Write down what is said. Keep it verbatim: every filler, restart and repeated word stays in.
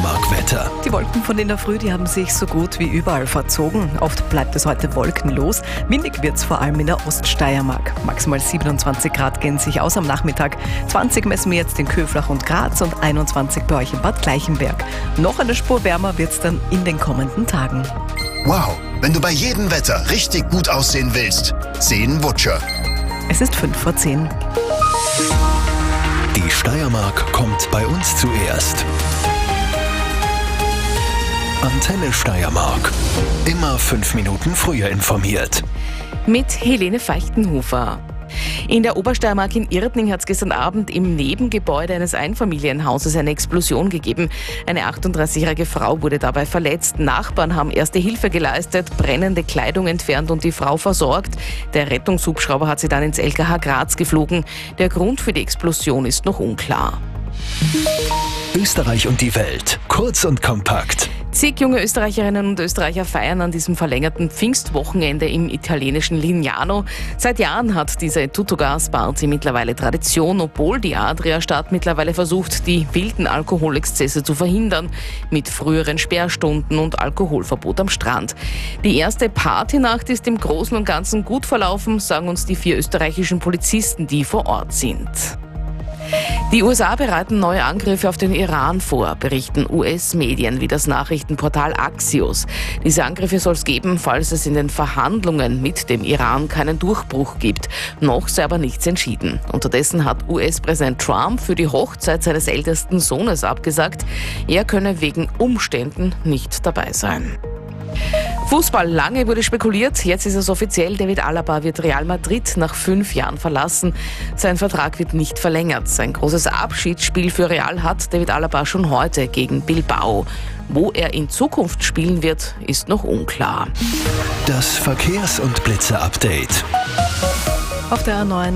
Steiermark-Wetter. Die Wolken von in der Früh, die haben sich so gut wie überall verzogen. Oft bleibt es heute wolkenlos. Windig wird es vor allem in der Oststeiermark. Maximal siebenundzwanzig Grad gehen sich aus am Nachmittag. zwanzig messen wir jetzt in Köflach und Graz und einundzwanzig bei euch in Bad Gleichenberg. Noch eine Spur wärmer wird es dann in den kommenden Tagen. Wow, wenn du bei jedem Wetter richtig gut aussehen willst, sehen Butcher. Es ist fünf vor zehn. Die Steiermark kommt bei uns zuerst. Antenne Steiermark. Immer fünf Minuten früher informiert. Mit Helene Feichtenhofer. In der Obersteiermark in Irtning hat es gestern Abend im Nebengebäude eines Einfamilienhauses eine Explosion gegeben. Eine achtunddreißigjährige Frau wurde dabei verletzt. Nachbarn haben erste Hilfe geleistet, brennende Kleidung entfernt und die Frau versorgt. Der Rettungshubschrauber hat sie dann ins L K H Graz geflogen. Der Grund für die Explosion ist noch unklar. Österreich und die Welt. Kurz und kompakt. Zig junge Österreicherinnen und Österreicher feiern an diesem verlängerten Pfingstwochenende im italienischen Lignano. Seit Jahren hat diese Tutto-Gas-Party mittlerweile Tradition, obwohl die Adria-Stadt mittlerweile versucht, die wilden Alkoholexzesse zu verhindern, mit früheren Sperrstunden und Alkoholverbot am Strand. Die erste Partynacht ist im Großen und Ganzen gut verlaufen, sagen uns die vier österreichischen Polizisten, die vor Ort sind. Die U S A bereiten neue Angriffe auf den Iran vor, berichten U S-Medien wie das Nachrichtenportal Axios. Diese Angriffe soll es geben, falls es in den Verhandlungen mit dem Iran keinen Durchbruch gibt. Noch sei aber nichts entschieden. Unterdessen hat U S-Präsident Trump für die Hochzeit seines ältesten Sohnes abgesagt. Er könne wegen Umständen nicht dabei sein. Fußball. Lange wurde spekuliert, jetzt ist es offiziell, David Alaba wird Real Madrid nach fünf Jahren verlassen. Sein Vertrag wird nicht verlängert. Sein großes Abschiedsspiel für Real hat David Alaba schon heute gegen Bilbao. Wo er in Zukunft spielen wird, ist noch unklar. Das Verkehrs- und Blitzer-Update. Auf der A neun